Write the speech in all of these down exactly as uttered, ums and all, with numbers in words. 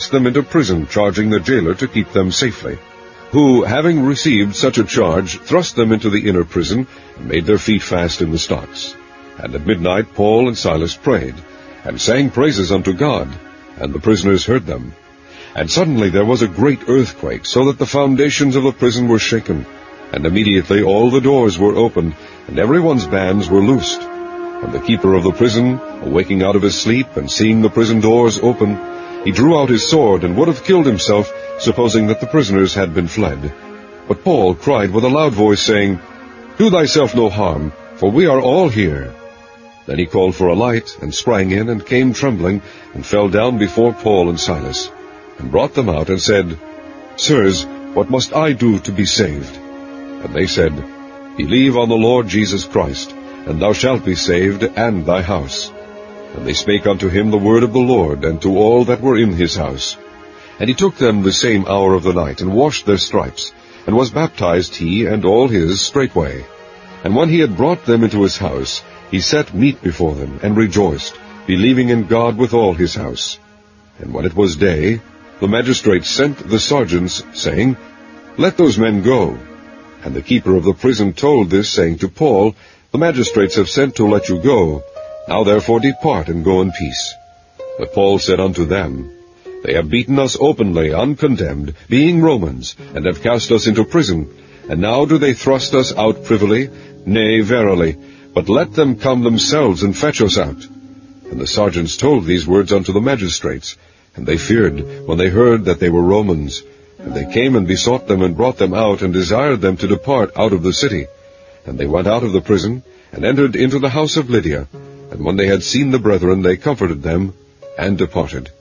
cast them into prison, charging the jailer to keep them safely, who, having received such a charge, thrust them into the inner prison, and made their feet fast in the stocks. And at midnight Paul and Silas prayed, and sang praises unto God, and the prisoners heard them. And suddenly there was a great earthquake, so that the foundations of the prison were shaken. And immediately all the doors were opened, and everyone's bands were loosed. And the keeper of the prison, awaking out of his sleep, and seeing the prison doors open, he drew out his sword, and would have killed himself, supposing that the prisoners had been fled. But Paul cried with a loud voice, saying, Do thyself no harm, for we are all here. Then he called for a light, and sprang in, and came trembling, and fell down before Paul and Silas, and brought them out, and said, Sirs, what must I do to be saved? And they said, Believe on the Lord Jesus Christ, and thou shalt be saved, and thy house. And they spake unto him the word of the Lord, and to all that were in his house. And he took them the same hour of the night, and washed their stripes, and was baptized he and all his straightway. And when he had brought them into his house, he set meat before them, and rejoiced, believing in God with all his house. And when it was day, the magistrates sent the sergeants, saying, Let those men go. And the keeper of the prison told this, saying to Paul, The magistrates have sent to let you go. Now therefore depart, and go in peace. But Paul said unto them, They have beaten us openly, uncondemned, being Romans, and have cast us into prison. And now do they thrust us out privily? Nay, verily, but let them come themselves and fetch us out. And the sergeants told these words unto the magistrates. And they feared when they heard that they were Romans. And they came and besought them, and brought them out, and desired them to depart out of the city. And they went out of the prison, and entered into the house of Lydia. And when they had seen the brethren, they comforted them, and departed.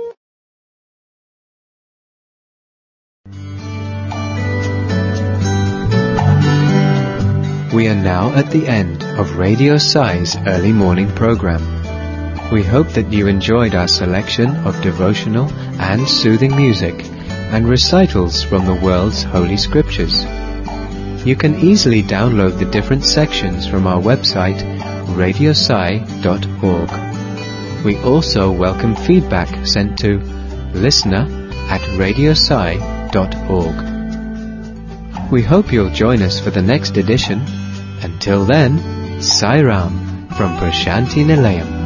We are now at the end of Radio Si's early morning program. We hope that you enjoyed our selection of devotional and soothing music and recitals from the world's holy scriptures. You can easily download the different sections from our website, radio si dot org. We also welcome feedback sent to listener at radio si dot org. We hope you'll join us for the next edition. Until then, Sai Ram from Prashanti Nilayam.